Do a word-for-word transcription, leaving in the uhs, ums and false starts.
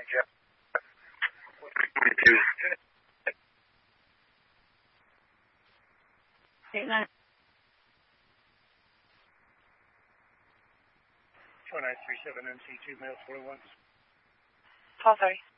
Jeff. Eight nine. four nine three seven M C two, male forty-one. Twelve thirty.